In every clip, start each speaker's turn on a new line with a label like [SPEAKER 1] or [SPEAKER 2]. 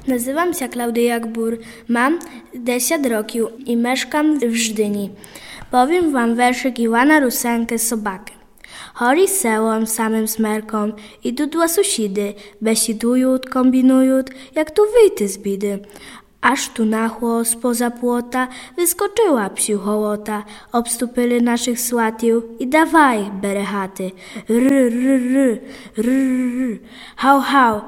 [SPEAKER 1] Nazywam się Klaudia Gbur, mam 10 roków i mieszkam w Żdyni. Powiem wam wierszyk Iwana Rusenki Sobaki. Chori sełom samym smerkom, idą dla sąsiedy, besiedują, kombinują, jak tu wyjść z bidy. Aż tu nachło spoza płota wyskoczyła psiu hołota, obstupili naszych słatiów i dawaj berechaty. Hał, hał,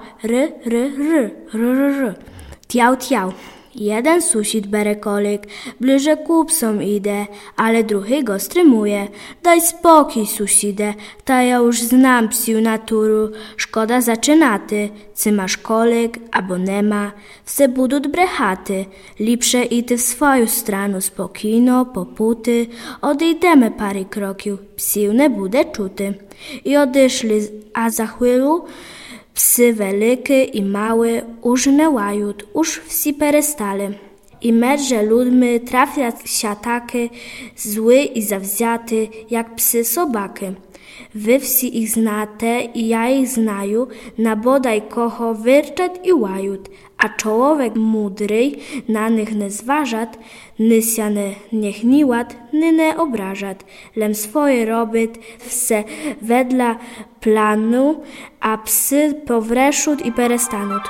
[SPEAKER 1] tiał, tiał. Jeden sąsiad bere kolik, bliżej ku psom idę, ale drugi go strymuje. Daj spokój, sąsiedzie, ta ja już znam psiu naturu, szkoda zaczynaty, czy masz kolik, albo nema, wse budut brechaty, lepsze idę w swoją stronę spokojno, poputy, odejdemy parę kroków, psiu nie bude czuty. I odeszli, a za chwilę psy wielkie i małe już nie łają, już wsi perestali. I medże ludźmi trafia się takie zły i zawziaty, jak psy sobaki. Wy wsi ich znacie i ja ich znaju, na bodaj kocho wyrczeć i łajut, a człowiek mudry na nich nie zważat, ny się nie gniłat, ny nie obrażat, lem swoje robić wse wedla planu, a psy powreszut i perestanut.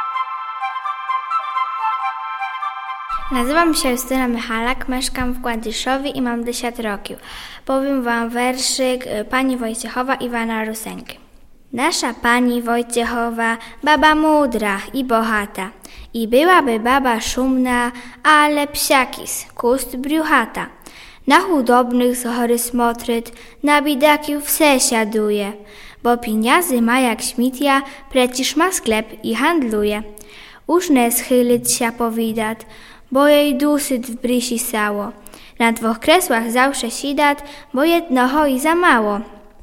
[SPEAKER 2] Nazywam się Justyna Michalak, mieszkam w Gładyszowie i mam 10 roków. Powiem wam wierszyk pani Wojciechowa Iwana Rusenki. Nasza pani Wojciechowa, baba mudra i bohata. I byłaby baba szumna, ale psiakis, kust briuchata. Na chudobnych z chory smotryt, na bidakiów wse siaduje. Bo pieniędzy ma jak śmitia, przecież ma sklep i handluje. Już nie schylić się powidat, bo jej dusyt w brysi sało. Na 2 kresłach zawsze sidat, bo jednoho i za mało.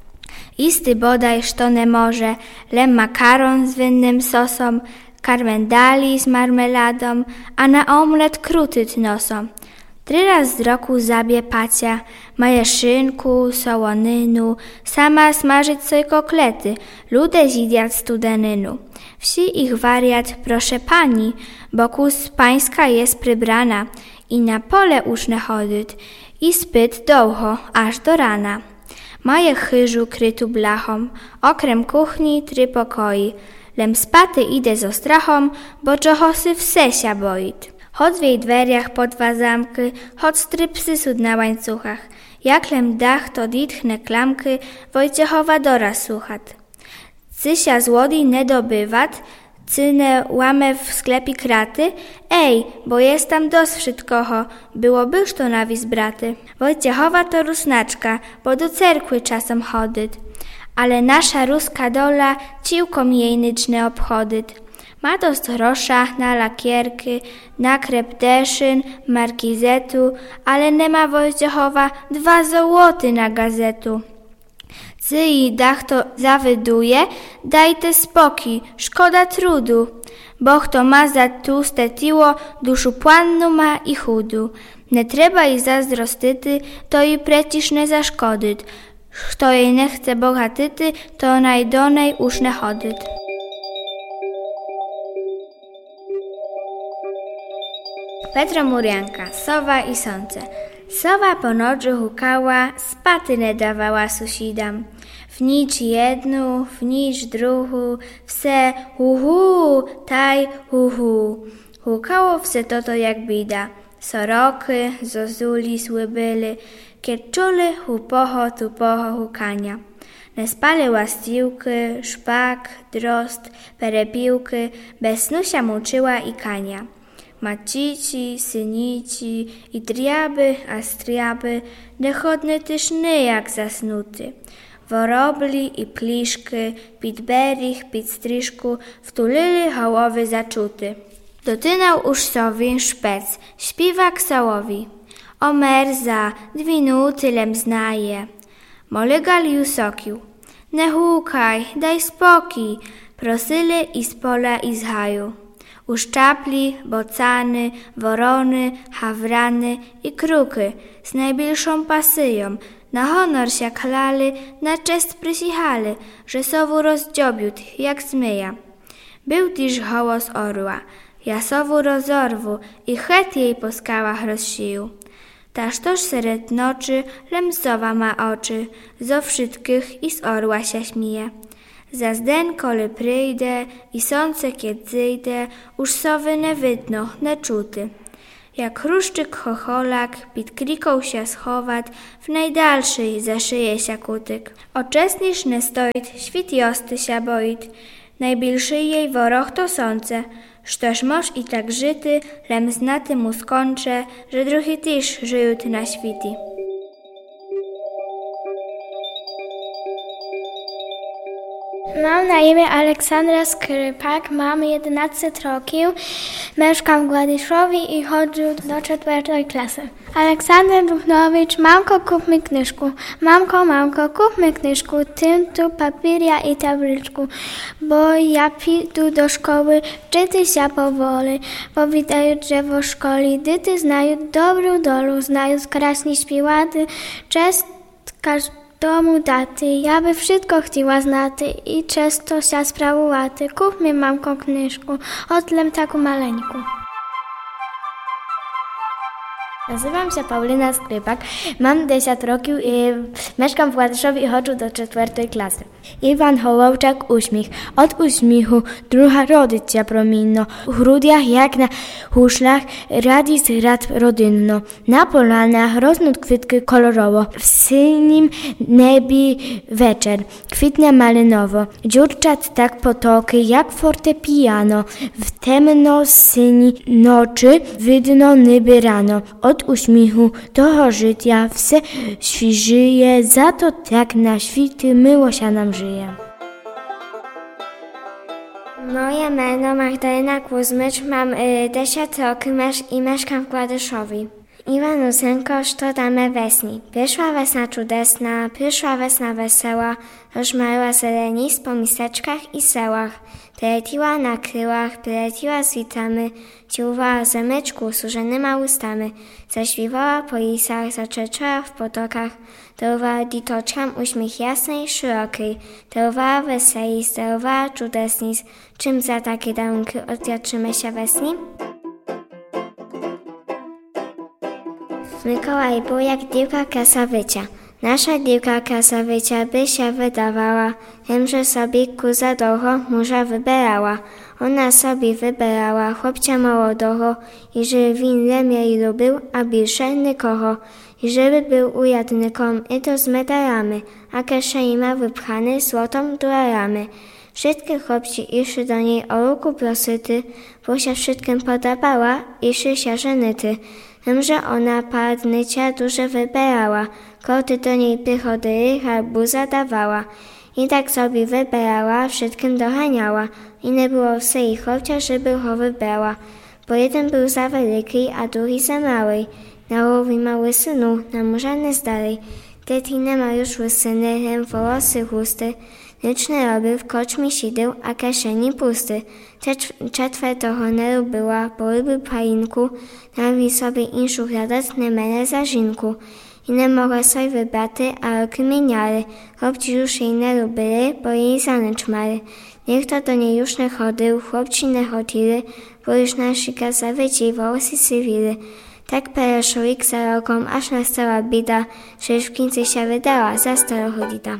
[SPEAKER 2] Isty bodaj, że nie może, lem makaron z winnym sosom, karmendali z marmeladą, a na omlet krutyt nosą. 3 raz z roku zabie pacia, maje szynku, sołonynu, sama smażyć sobie koklety, ludzie zidiat studenynu. Wsi ich wariat, proszę pani, bo kus pańska jest przybrana i na pole uszne chodyt i spyt dołho, aż do rana. Maje chyżu krytu blachom, okrem kuchni 3 pokoi, lem spaty idę z ostrachom, bo czochosy wse się boit. Chod w jej dwerjach po 2 zamki, chod 3 psy sud na łańcuchach, jak lem dach to ditchne klamki, Wojciechowa dora słuchat. Cysia złodzi nie dobywat, cyne łamę w sklepie kraty, ej, bo jest tam dos wszystkoho, byłobyż to nawis braty. Wojciechowa to rusnaczka, bo do cerkły czasem chodyt, ale nasza ruska dola ciłkom jej nyczne obchodyt. Ma dost grosza na lakierky, na krepdeszyn, markizetu, ale nie ma Wojciechowa 2 złoty na gazetu. Cy i dach to zawyduje, dajte spokój, szkoda trudu, bo kto ma za tłuste tiło, duszu płannu ma i chudu. Nie trzeba i zazdrostyty, to i precisz nie zaszkodyt. Kto jej nie chce bogatyty, to najdonej uszne chodyt. Petro Murianka, sowa i sące. Sowa po nocy hukała, spaty nie dawała sąsiadom. W nicz jednu, w nicz druhu, wse hu, taj hu. Hukało wse to jak bida. Soroky, zozuli, słybyly, kiedy czuli hupocho, tupocho hukania. Nie spali łastiłki, szpak, drost, perepiłki, bez snu się muczyła i kania. Macici, synici i triaby, a striaby, nechodny też nie jak zasnuty. Worobli i pliszky, pitberich, pitstryszku, wtulili hałowy zaczuty. Dotynał uż sowi szpec, śpiwak sołowi. O merza, 2 nuty lem znaje. Molegal jusokił. Nie hukaj, daj spokój, prosyli i z pola i z haju. Uszczapli, bocany, worony, hawrany i kruky z najbliższą pasyją, na honor się klali, na czest przysichali, że sowu rozdziobiut, jak zmyja. Był też hołos orła, jasowu rozorwu i chet jej po skałach rozsił. Taż toż seret noczy lemsowa ma oczy, zo wszystkich i z orła się śmieje. Za zden kole przyjdę i sące kiedy zejdę, już sowy nie widno, nie czuty. Jak chruszczyk chocholak, pід kriką się schować, w najdalszej zaszyje się kutyk. Oczesnisz nie stoit, świt josty się boit, najbliższy jej woroch to sące, sztoż moż i tak żyty, lem znaty mu skończe, że drugi też żyją na świti.
[SPEAKER 3] Mam na imię Aleksandra Skrypak, mam 11 roków, mieszkam w Gładyszowi i chodzę do 4. klasy. Aleksander Duchnowicz, mamko kup mi knyżku, mamko kup mi knyżku, tym tu papieria i tabliczku, bo ja pidu do szkoły, czyty się powoli, bo widają drzewo szkoli, dyty znają dobrą dolu, znają skraśni śpiewaty, cześć domu daty, ja by wszystko chciała znaty i często się sprawowaty. Kup mi mamko knyżku, odlem taką maleńku.
[SPEAKER 4] Nazywam się Paulina Skrypak, mam 10 roków i mieszkam w Gładyszowie i chodzę do 4. klasy. Iwan Hołowczak uśmiech. Od uśmiechu druga rodycia prominno. W grudniach jak na huszlach radis rad rodynno. Na polanach rosną kwitki kolorowo. W synim niebie wieczór kwitnie malinowo. Dziurczat tak potoki jak fortepiano. W temno syni nocy widno niby rano. Od uśmiechu do życia wse świżyje, za to tak na świty miło się nam żyje.
[SPEAKER 3] Moje meno Magdalena Kuzmycz, mam 10 roków i mieszkam w Gładyszowi. Iwan Usenko, to damy wesni. Przyszła wesna czudesna, przyszła wesna wesoła, rozmarła zelenis po miseczkach i sełach. Pryleciła na kryłach, pryleciła z witamy, ciuwała zamyczku sużonyma ustami, zaśpiewała po lisach, zaczerczała w potokach, darowała ditoczkam uśmiech jasnej, szerokiej, darowała weselis, darowała czudesnis. Czym za takie darunki odwdzięczymy się wesni? Mikołaj był jak dziewka krasowycia. Nasza dziewka krasowycia by się wydawała, że sobie kuza doho męża wybierała. Ona sobie wybierała chłopcia młodego i żeby winle mieli lubił, a bільше nikogo. I żeby był ujadnikom i to z medalami, a kieszeni ma wypchane złotą dolarami. Wszystkie chłopci iszy do niej o ruku prosyty, bo się wszystkim podobała, iszy się żenyty. Że ona padnycia duże wybierała, koty do niej przychodzili, harbuza dawała. I tak sobie wybierała, wszystkim doganiała. I nie było wse ich chłopcia, żeby go wybrała. Bo jeden był za wielki, a drugi za mały. Nałowi mały synu, na męża nie zdali. Teti nie ma już łysyny, włosy chusty. Nic nie robił, w koczmi siedział, a kieszeni pusty. Czwartego nie lubiła, bo lubił palinku, nawi sobie inszu radać nie mene za żinku. I nie mogła sobie wybraty, a roki mieniali. Chłopci już jej nie lubili, bo jej za nic mali. Niech to do niej już nie chodził, chłopci nie chodzili, bo już na szyka zawyci włosy sywili. Tak pereszowik za roką, aż nastała bida, że już w końcu się wydała za starochodita.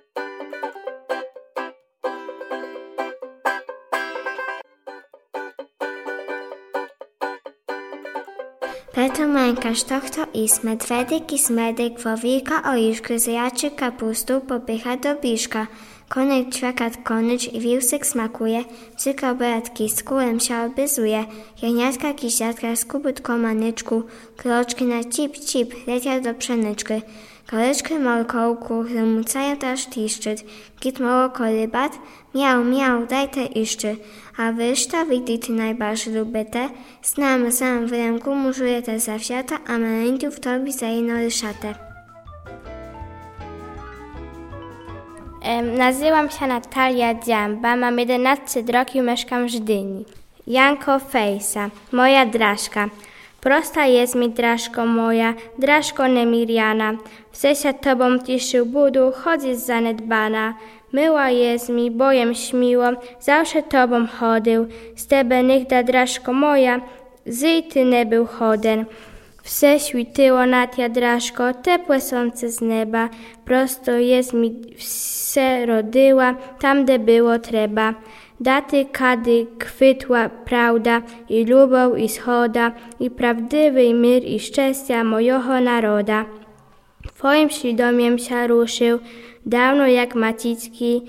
[SPEAKER 3] Petro mękarz tochto is, medwedyk i smedyk, wowika oliszky, zjaczy kapustu, popycha do biszka. Konek ćwakat konycz i wiłsyk smakuje, bzyka bratki z kulem się obyzuje, janiatka kisiatka z kubutką manyczku, kroczki na cip, letia do pszeniczki. Koryczki morkołku, rumucają aż tiszczyt, git moroko rybat, miał, daj te iszczy. A wyż to widzicie najbardziej lubite, znam w ręku mużuje te zawsiata, a maleńciu w torbie zajeno ryszate.
[SPEAKER 4] Nazywam się Natalia Dziamba, mam 11 roków i mieszkam w Żdyni. Janko Fejsa, moja drażka. Prosta jest mi drażko moja, drażko nemiriana. Wse się tobą tiszył budu, chodzisz zanedbana.
[SPEAKER 5] Myła jest mi, bojem śmiło, zawsze tobą chodył. Z tebe nigda, drażko moja, zyj ty nie był choden. Wse śwityło nad jadrażko, tepłe słońce z nieba. Prosto jest mi wse rodyła, tam gdzie było trzeba. Daty, kady, kwitła prawda i lubow i schoda i prawdywy mir i szczęścia mojego naroda. Twoim świadomiem się ruszył, dawno jak Macicki,